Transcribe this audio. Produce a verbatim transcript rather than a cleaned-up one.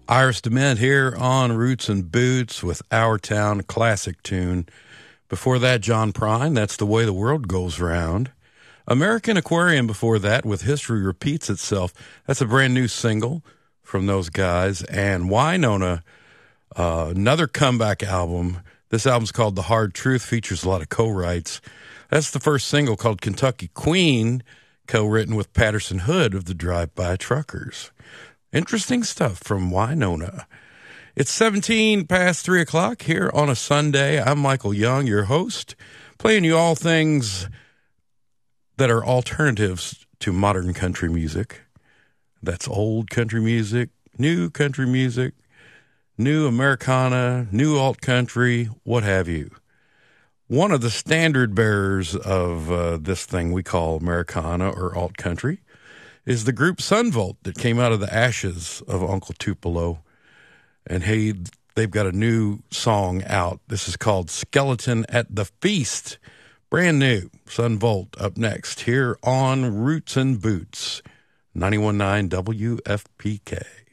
Iris DeMent here on Roots and Boots with Our Town, classic tune. Before that, John Prine, That's the Way the World Goes Round. American Aquarium before that with History Repeats Itself. That's a brand new single from those guys. And Wynonna, uh, another comeback album. This album's called The Hard Truth, features a lot of co-writes. That's the first single called Kentucky Queen, co-written with Patterson Hood of the Drive-By Truckers. Interesting stuff from Wynonna. It's seventeen past three o'clock here on a Sunday. I'm Michael Young, your host, playing you all things that are alternatives to modern country music. That's old country music, new country music, new Americana, new alt country, what have you. One of the standard bearers of uh, this thing we call Americana or alt country is the group Son Volt that came out of the ashes of Uncle Tupelo. And hey, they've got a new song out. This is called Skeleton at the Feast. Brand new. Son Volt up next here on Roots and Boots, ninety-one point nine W F P K.